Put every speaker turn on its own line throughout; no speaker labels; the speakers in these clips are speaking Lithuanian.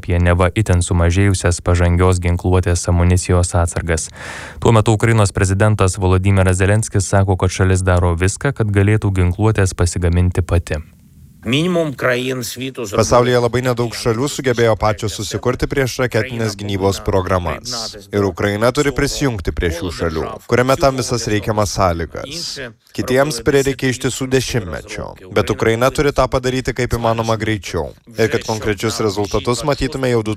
apie neva itin sumažėjusias pažangios ginkluotės amunicijos atsargas. Tuo metu Ukrainos prezidentas Volodymyras Zelenskis sako, kad šalis daro viską, kad galėtų ginkluotės pasigaminti pati.
Pasaulyje labai nedaug šalių sugebėjo pačios susikurti prieš raketinės gynybos programas. Ir Ukraina turi prisijungti prie šių šalių, kuriame tam visas reikiamas sąlygas. Kitiems prireikia ištisų dešimtmečio, bet Ukraina turi tą padaryti kaip įmanoma greičiau. Ir kad konkrečius rezultatus matytume jau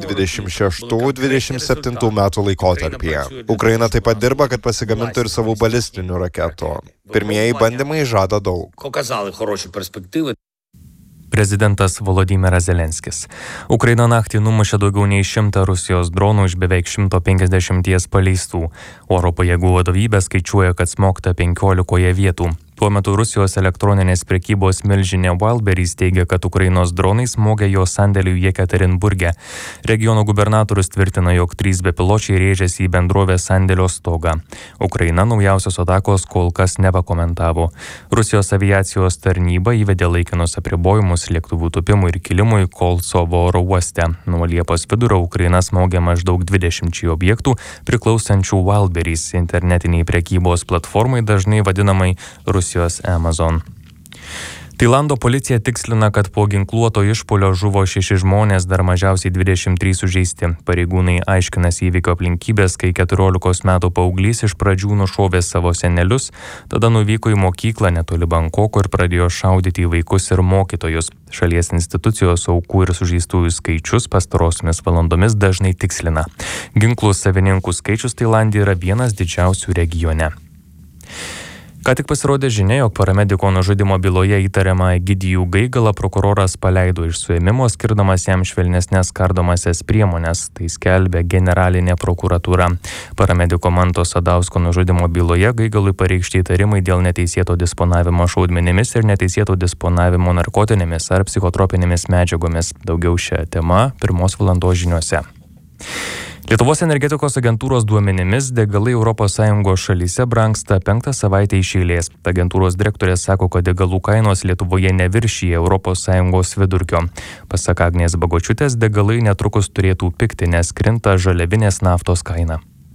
2026-2027 metų laikotarpyje. Ukraina taip pat dirba, kad pasigamintų ir savų balistinių raketų. Pirmieji bandymai žada daug.
Prezidentas Volodymyras Zelenskis. Ukraina naktį numušė daugiau nei 100 Rusijos dronų iš beveik 150 paleistų. Oro pajėgų vadovybė skaičiuoja, kad smogta 15 vietų. Tuo metu Rusijos elektroninės prekybos milžinė Wildberries teigia, kad Ukrainos dronai smogė jo sandėliui Jekaterinburge. Regiono gubernatorius tvirtina, jog 3 bepiločiai rėžėsi į bendrovės sandėlio stogą. Ukraina naujausios atakos kol kas nepakomentavo. Rusijos aviacijos tarnyba įvedė laikinus apribojimus lėktuvų tupimui ir kilimui Kolcovo oro uoste. Nuo Liepos vidurio Ukraina smogė maždaug 20 objektų priklausančių Wildberries internetiniai prekybos platformai, dažnai vadinamai Rusijos Amazon. Tailando policija tikslina, kad po ginkluoto išpuolio žuvo 6 žmonės, dar mažiausiai 23 sužeisti. Pareigūnai aiškinasi įvykio aplinkybės, kai 14 metų paauglys iš pradžių nušovė savo senelius, tada nuvyko į mokyklą netoli Bankoko ir pradėjo šaudyti į vaikus ir mokytojus. Šalies institucijos aukų ir sužeistųjų skaičius pastarosiomis valandomis dažnai tikslina. Ginklų savininkų skaičius Tailande yra vienas didžiausių regione. Ką tik pasirodė žinia, jog paramediko nužudymo byloje įtariamą Egidijų Gaigalą prokuroras paleido iš suėmimo, skirdamas jam švelnesnės kardomasias priemonės, tai skelbia generalinė prokuratūra. Paramediko Manto Sadausko nužudymo byloje Gaigalui pareikšti įtarimai dėl neteisėto disponavimo šaudmenimis ir neteisėto disponavimo narkotinėmis ar psichotropinėmis medžiagomis. Daugiau šią temą 1 valandos žiniuose. Lietuvos energetikos agentūros duomenimis degalai ES šalyse brangsta 5 savaitę iš eilės. Agentūros direktorė sako, kad degalų kainos Lietuvoje neviršyja ES vidurkio. Pasak Agnės Bagočiūtės, degalai netrukus turėtų pigti, nes krinta žaliavinės naftos kaina.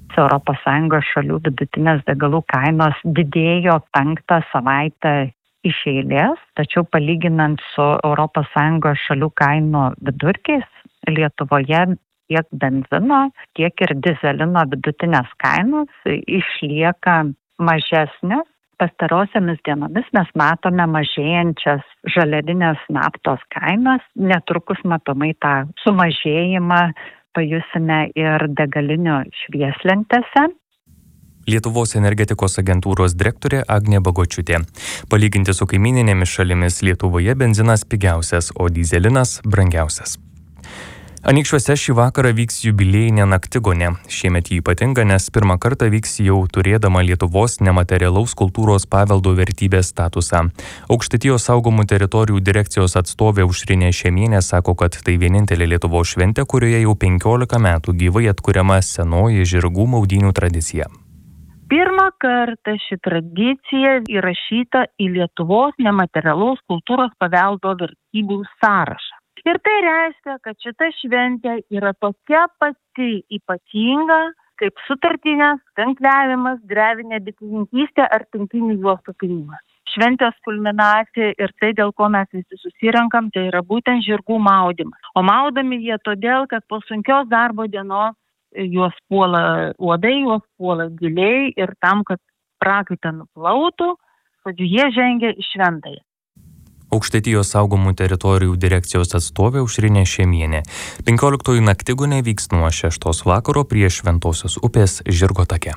ES šalių vidutinės degalų kainos didėjo 5 savaitę iš eilės, tačiau palyginant su ES šalių kainų vidurkiais, Lietuvoje tiek benzino, tiek ir dizelino vidutinės kainos išlieka mažesnės. Pastarosiamis dienomis mes matome mažėjančias žaliavinės naftos kainas. Netrukus matomai tą sumažėjimą pajusime ir degalinių švieslentėse.
Lietuvos energetikos agentūros direktorė Agnė Bagočiūtė. Palyginti su kaimyninėmis šalimis Lietuvoje benzinas pigiausias, o dyzelinas brangiausias. Anykščiuose šį vakarą vyks jubiliejinė naktigonė. Šiemet jį ypatinga, nes pirmą kartą vyks jau turėdama Lietuvos nematerialaus kultūros paveldo vertybės statusą. Aukštaitijos saugomų teritorijų direkcijos atstovė Aušrinė Šemienė sako, kad tai vienintelė Lietuvos šventė, kurioje jau 15 metų gyvai atkuriama senoji žirgų maudynių tradicija.
Pirmą kartą ši tradicija įrašyta į Lietuvos nematerialaus kultūros paveldo vertybių sąrašą. Ir tai reiškia, kad šita šventė yra tokia pati ypatinga, kaip sutartinės, kankliavimas, drevinė bitininkystė ar tinklinių juostų pynimas. Šventės kulminacija ir tai, dėl ko mes visi susirenkam, tai yra būtent žirgų maudymas. O maudami jie todėl, kad po sunkios darbo dienos juos puola uodai, juos puola giliai ir tam, kad prakaitą nuplautų, žodžiu, jie žengia į šventąją.
Aukštaitijos saugomų teritorijų direkcijos atstovė Aušrinė Šemienė. 15 naktigonė vyks nuo 6 vakaro prie Šventosios upės Žirgo take.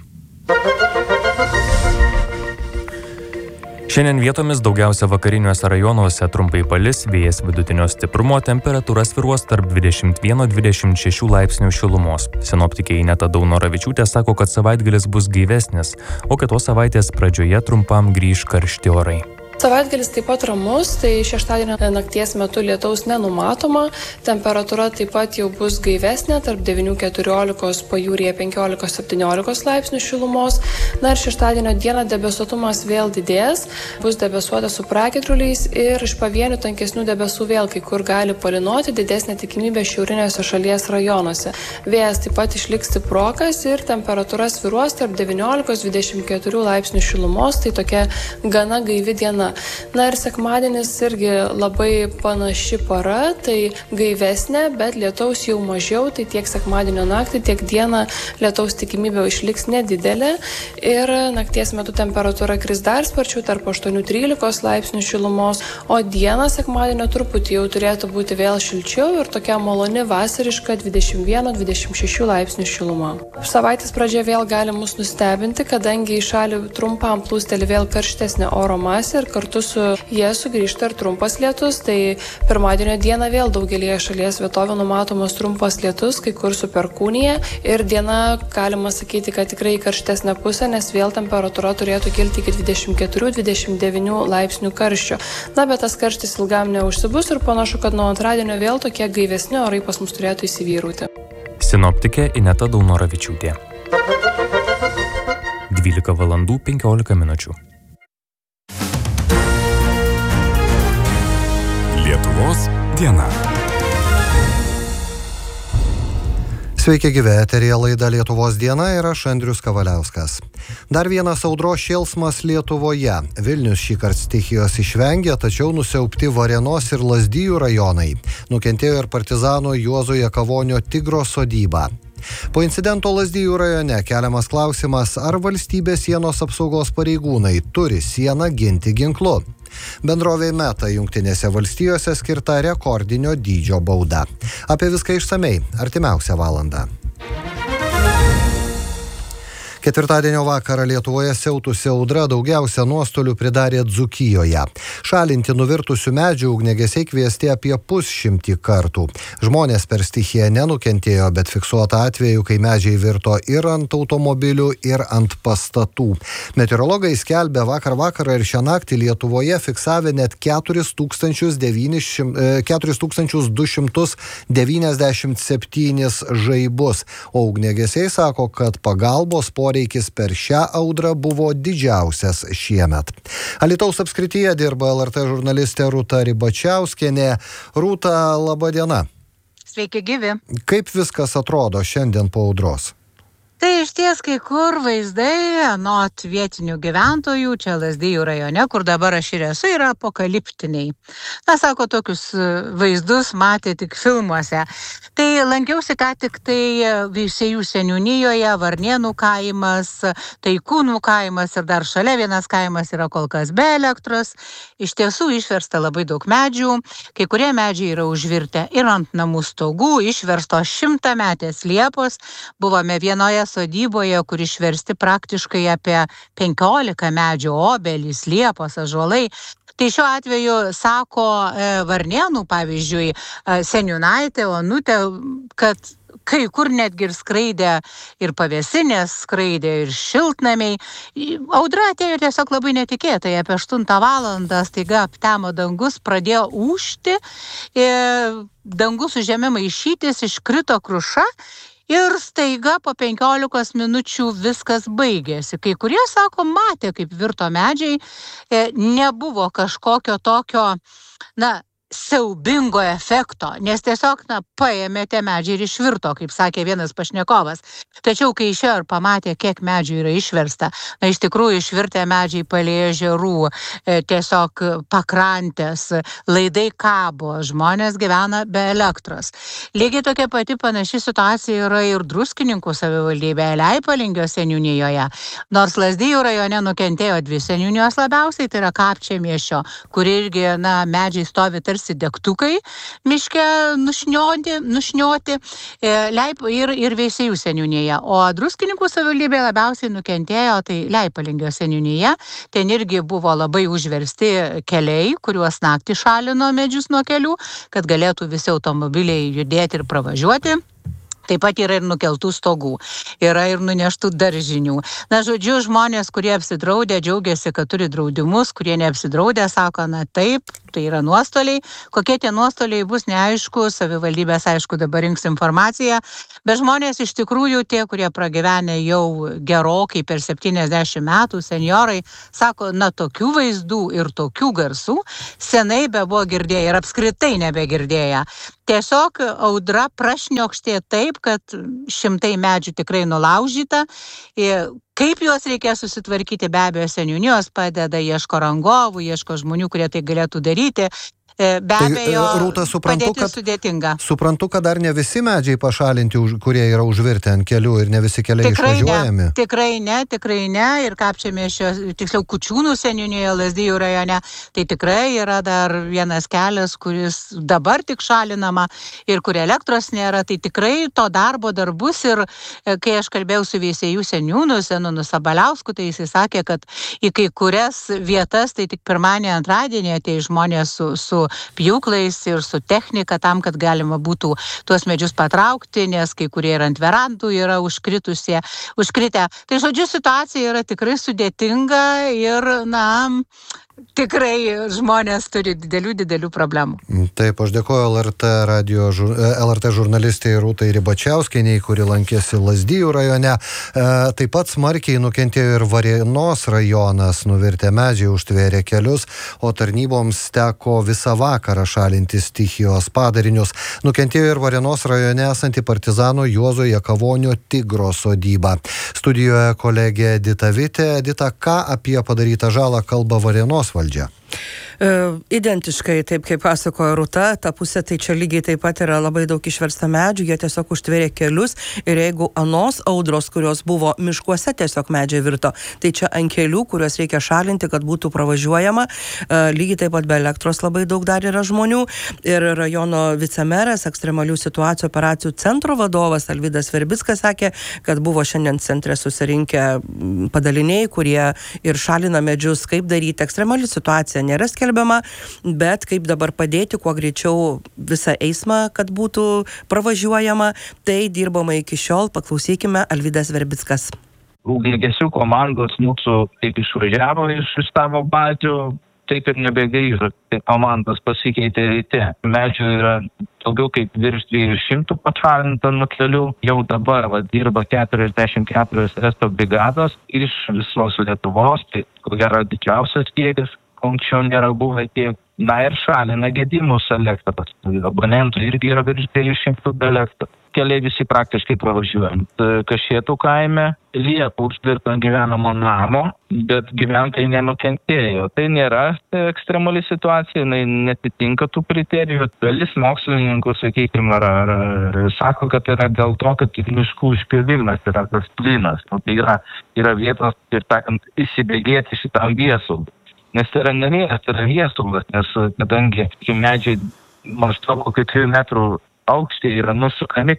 Šiandien vietomis daugiausia vakariniuose rajonuose trumpai palis, vėjas vidutinio stiprumo, temperatūra svyruos tarp 21-26 laipsnių šilumos. Sinoptikė Ineta Daunoravičiūtė sako, kad savaitgalis bus gaivesnis, o kitos savaitės pradžioje trumpam grįš karšti orai.
Savaitgalis taip pat ramus, tai šeštadienio nakties metu lietaus nenumatoma, temperatūra taip pat jau bus gaivesnė, tarp 9-14, pajūryje 15-17 laipsnių šilumos. Na ir šeštadienio dieną debesuotumas vėl didės, bus debesuota su pragiedruliais ir iš pavienių tankesnių debesų vėl kai kur gali palynoti, didesnė tikimybė šiauriniuose šalies rajonuose. Vėjas taip pat išliks stiprokas ir temperatūra svyruos tarp 19-24 laipsnių šilumos, tai tokia gana gaivi diena. Na ir sekmadienis irgi labai panaši para, tai gaivesnė, bet lietaus jau mažiau, tai tiek sekmadienio naktį, tiek dieną lietaus tikimybė išliks nedidelė ir nakties metu temperatūra kris dar sparčiau tarp 8-13 laipsnių šilumos, o dieną sekmadienio truputį jau turėtų būti vėl šilčiau ir tokia maloni vasariška 21-26 laipsnių šiluma. Savaitės pradžia vėl gali mus nustebinti, kadangi į šalį trumpam plūsteli vėl karštesnė oro masė ir kartu su jie sugrįžta ir trumpas lietus, tai pirmadienio dieną vėl daugelėje šalies vietovių numatomas trumpas lietus, kai kur su perkūnija ir diena galima sakyti, kad tikrai karštesnė pusė, nes vėl temperatūra turėtų kilti iki 24-29 laipsnių karščio. Na, bet tas karštis ilgam neužsibus ir panašu, kad nuo antradienio vėl tokie gaivesni orai pas mus turėtų įsivyrauti.
Sinoptikė Ineta Daunoravičiūtė. 12 valandų 15 minučių.
Lietuvos diena.
Sveiki gyvi, eteryje laida Lietuvos diena ir aš Andrius Kavaliauskas. Dar vienas audros šėlsmas Lietuvoje. Vilnius šįkart stichijos išvengė, tačiau nusiaubti Varėnos ir Lazdijų rajonai. Nukentėjo ir partizano Juozo Jakavonio Tigro sodyba. Po incidento Lazdijų rajone keliamas klausimas, ar valstybės sienos apsaugos pareigūnai turi sieną ginti ginklu. Bendrovei Meta Jungtinėse valstijose skirta rekordinio dydžio bauda. Apie viską išsamei artimiausią valandą. Ketvirtadienio vakarą Lietuvoje siautusi audra daugiausia nuostolių pridarė Dzūkijoje. Šalinti nuvirtusių medžių ugniagesiai kviesti apie 100 kartų. Žmonės per stichiją nenukentėjo, bet fiksuota atveju, kai medžiai virto ir ant automobilių, ir ant pastatų. Meteorologai skelbė vakarą ir šią naktį Lietuvoje fiksavę net 4297 žaibus, o ugniagesiai sako, kad pagalbos poreikis per šią audrą buvo didžiausias šiemet. Alytaus apskrityje dirba LRT žurnalistė Rūta Ribačiauskienė. Rūta, laba diena.
Sveiki gyvi.
Kaip viskas atrodo šiandien po audros?
Tai iš ties kai kur vaizdai, anot vietinių gyventojų, čia Lazdijų rajone, kur dabar aš ir esu, yra apokaliptiniai. Na, sako, tokius vaizdus matė tik filmuose. Tai lankiausi ką tik tai Veisiejų seniūnijoje, Varnėnų kaimas, Taikūnų kaimas ir dar šalia vienas kaimas yra kol kas be elektros. Iš tiesų išversta labai daug medžių, kai kurie medžiai yra užvirtę ir ant namų stogų, išversto 100-metės liepos. Buvome vienoje sodyboje, kur išversti praktiškai apie 15 medžių, obelys, liepos, ąžuolai. Tai šiuo atveju sako Varnėnų, pavyzdžiui, seniūnaitė Onutė, kad kai kur netgi ir skraidė ir pavėsinės, skraidė ir šiltnamiai. Audra atėjo tiesiog labai netikėtai. Apie 8 valandą staiga aptemo dangus, pradėjo ūžti, dangus su žeme maišytis, iškrito kruša. Ir staiga po 15 minučių viskas baigėsi. Kai kurie, sako, matė, kaip virto medžiai, nebuvo kažkokio tokio, siaubingo efekto, nes tiesiog, paėmė tie medžiai ir išvirto, kaip sakė vienas pašnekovas. Tačiau, kai išėjo ir pamatė, kiek medžių yra išversta, iš tikrųjų išvirtę medžiai palei ežerų, tiesiog pakrantės, laidai kabo, žmonės gyvena be elektros. Lygiai tokia pati panaši situacija yra ir Druskininkų savivaldybėje, Leipalingio seniūnijoje. Nors Lazdijų rajone nukentėjo 2 seniūnijos labiausiai, tai yra Kapčiamiesčio, kur irgi, medžiai stovi tarsi degtukai miške nušnioti ir Veisiejų seniūnija. O Druskininkų savivaldybė labiausiai nukentėjo, tai Leipalingio seniūnija. Ten irgi buvo labai užversti keliai, kuriuos naktį šalino medžius nuo kelių, kad galėtų visi automobiliai judėti ir pravažiuoti. Taip pat yra ir nukeltų stogų, yra ir nuneštų daržinių. Na, žodžiu, žmonės, kurie apsidraudė, džiaugiasi, kad turi draudimus, kurie neapsidraudė, sako, na taip, tai yra nuostoliai. Kokie tie nuostoliai bus, neaišku, savivaldybės, aišku, dabar rinks informaciją, bet žmonės iš tikrųjų tie, kurie pragyvenę jau gerokai per 70 metų, senjorai, sako, na, tokių vaizdų ir tokių garsų senai bebuvo girdėję ir apskritai nebegirdėję. Tiesiog audra prašniokštė taip, kad šimtai medžių tikrai nulaužyta. Kaip juos reikės susitvarkyti, be abejo, seniūnijos padeda, ieško rangovų, ieško žmonių, kurie tai galėtų daryti. Be abejo,
Rūta,
padėti sudėtinga.
Suprantu, kad dar ne visi medžiai pašalinti, kurie yra užvirti ant kelių ir ne visi keliai išvažiuojami.
Tikrai ne. Ir Kapčiamiesčio, tiksliau Kučiūnų seniūnijoje, Lazdijų rajone, tai tikrai yra dar vienas kelias, kuris dabar tik šalinama ir kur elektros nėra. Tai tikrai to darbo dar bus. Ir kai aš kalbėjau su Veisiejų seniūnu, Zenonu Sabaliausku, tai jis sakė, kad į kai kurias vietas, tai tik pirmadienį, antradienį atėjo žmonės su pjūklais ir su technika tam, kad galima būtų tuos medžius patraukti, nes kai kurie ir ant verandų yra užkritę. Tai žodžiu, situacija yra tikrai sudėtinga ir, na, tikrai žmonės turi didelių problemų.
Taip, aš dėkoju LRT žurnalistai Rūtai Ribačiauskienei, kuri lankėsi Lazdijų rajone. Taip pat smarkiai nukentėjo ir Varėnos rajonas, nuvirtę medžiai užtvėrė kelius, o tarnyboms teko visą vakarą šalinti stichijos padarinius. Nukentėjo ir Varėnos rajone esanti partizano Juozo Jakavonio Tigro sodyba. Studijoje kolegė Edita Vitė. Edita, ką apie padarytą žalą kalba Varėnos valdžia?
Identiškai, taip kaip pasakojo Rūta, ta pusė tai čia lygiai taip pat yra labai daug išversta medžių, jie tiesiog užtvėrė kelius ir jeigu anos audros, kurios buvo miškuose, tiesiog medžiai virto, tai čia ant kelių, kuriuos reikia šalinti, kad būtų pravažiuojama, lygiai taip pat be elektros labai daug dar yra žmonių ir rajono vicemeras, ekstremalių situacijų operacijų centro vadovas Alvydas Verbickas sakė, kad buvo šiandien centre susirinkę padaliniai, kurie ir šalina medžius, kaip daryti. Ekstremali situacija nėra skelbiama, bet kaip dabar padėti, kuo greičiau visą eismą, kad būtų pravažiuojama, tai dirbama iki šiol. Paklausykime, Alvydas Verbickas.
Ugniagesių komandos mūsų taip išvažiavo iš savo bazių, taip ir nebegrįžo. Tai komandos pasikeitė ryte. Medžių yra daugiau kaip virš 200 pašalinta nuo kelių. Jau dabar dirba 44 resto brigados iš visos Lietuvos. Tai ko gero didžiausias kiekis. Anksčiau nėra buvę tiek. Na ir šalina gedimus elektros. Abonentų irgi yra virš 200 be elektros. Keliai visi praktiškai pravažiuojant. Kašėtų kaime liepų užtvirto gyvenamo namo, bet gyventojai nenukentėjo. Tai nėra ekstremali situacija, jinai netitinka tų kriterijų. Dalis mokslininkų, sakykime, sako, kad yra dėl to, kad miškų išpirvimas yra tas plynas. Tai yra vietos, ir takant, įsibėgėti šitam viesului. Nes tai yra ne vėjas, tai yra viesulas, nes kadangi medžiai maždaug kokių 3 metrų aukštį yra nusukami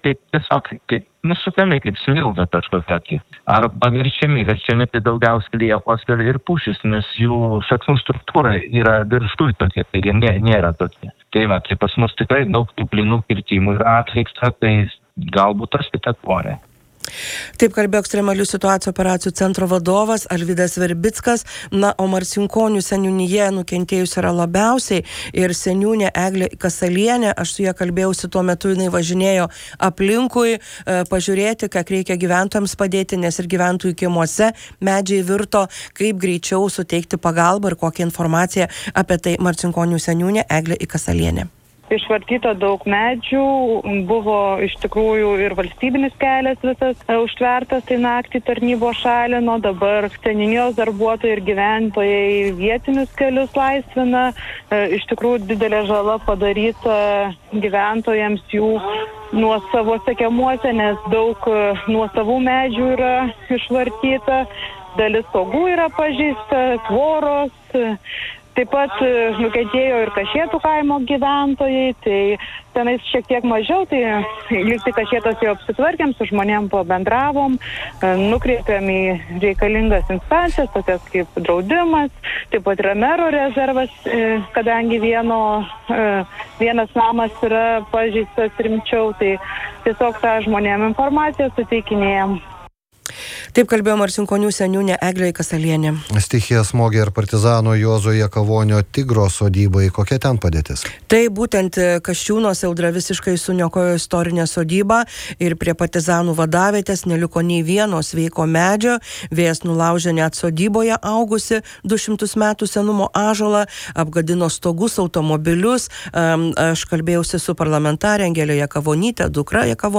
kaip smilga kažkokia. Ar paviršiami tai daugiausiai liepos ir pušys, nes jų šaknų struktūra yra viršuj tokia, taigi nėra tokia. Tai pas mus tikrai daug tų plynų kirtimų yra atlikta, tai galbūt tas įtakoja.
Taip kalbėjo ekstremalių situacijų operacijų centro vadovas Alvydas Verbickas. Na, o Marcinkonių seniūnija nukentėjus yra labiausiai ir seniūnė Eglė Kasalienė, aš su ją kalbėjausi tuo metu, jinai važinėjo aplinkui, pažiūrėti, ką reikia gyventojams padėti, nes ir gyventojų kiemuose medžiai virto, kaip greičiau suteikti pagalbą ir kokią informaciją apie tai Marcinkonių seniūnė Eglė Kasalienė.
Išvartyta daug medžių, buvo iš tikrųjų ir valstybinis kelias visas užtvertas, tai naktį tarnybo šalino, dabar seniūnijos darbuotojai ir gyventojai vietinius kelius laisvina. Iš tikrųjų didelė žala padaryta gyventojams jų nuosavose kiemuose, nes daug nuosavų medžių yra išvartyta. Dalis stogų yra pažeista, tvoros, Taip pat nukentėjo ir Kašėtų kaimo gyventojai, tai tenais šiek tiek mažiau, tai likti Kašėtos jau apsitvarkėm, su žmonėm pabendravom, nukreipėm į reikalingas instancijas, tokias kaip draudimas, taip pat yra mero rezervas, kadangi vienas namas yra pažeistas rimčiau, tai tiesiog tą žmonėm informaciją suteikinėjom.
Taip kalbėjo Marcinkonių seniūnė Eglė Kasalienė.
Stichija smogė ir partizano Juozo Jakavonio Tigro sodybai. Kokia ten padėtis?
Tai būtent Kasčiūnuose audra visiškai suniokojo istorinę sodybą ir prie partizanų vadavietės neliko nei vieno sveiko medžio. Vėjas nulaužė net sodyboje augusi 200 metų senumo ąžuolą, apgadino stogus, automobilius. Aš kalbėjausi su parlamentarė Angelė Jakavonytė, dukra Jakavonytė.